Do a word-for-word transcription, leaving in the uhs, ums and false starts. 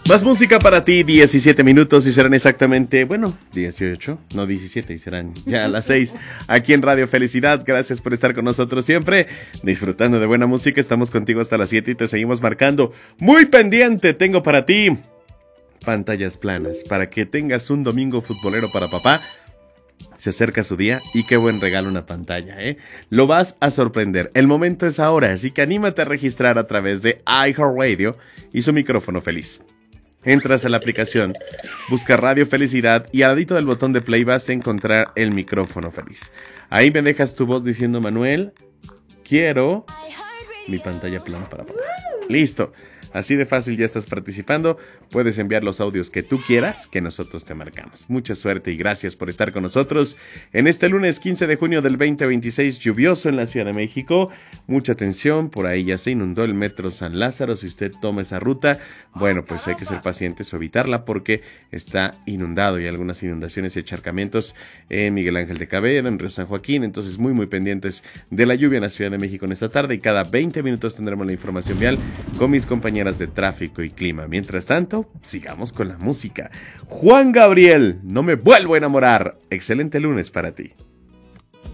Más música para ti, diecisiete minutos y serán exactamente, bueno, dieciocho, no diecisiete y serán ya a las seis aquí en Radio Felicidad. Gracias por estar con nosotros siempre, disfrutando de buena música. Estamos contigo hasta las siete y te seguimos marcando. Muy pendiente tengo para ti pantallas planas, para que tengas un domingo futbolero para papá. Se acerca su día y qué buen regalo una pantalla, ¿eh? Lo vas a sorprender. El momento es ahora, así que anímate a registrar a través de iHeartRadio y su micrófono feliz. Entras a la aplicación, busca Radio Felicidad y al ladito del botón de play vas a encontrar el micrófono feliz. Ahí me dejas tu voz diciendo: Manuel, quiero mi pantalla plana para papá. Listo. Así de fácil ya estás participando. Puedes enviar los audios que tú quieras, que nosotros te marcamos. Mucha suerte y gracias por estar con nosotros en este lunes quince de junio del veinte veintiséis, lluvioso en la Ciudad de México. Mucha atención, por ahí ya se inundó el metro San Lázaro. Si usted toma esa ruta, bueno, pues hay que ser pacientes o evitarla porque está inundado y algunas inundaciones y encharcamientos en Miguel Ángel de Cabeda, en Río San Joaquín. Entonces muy muy pendientes de la lluvia en la Ciudad de México en esta tarde, y cada veinte minutos tendremos la información vial con mis compañeras de tráfico y clima. Mientras tanto, sigamos con la música. Juan Gabriel, No me vuelvo a enamorar. Excelente lunes para ti.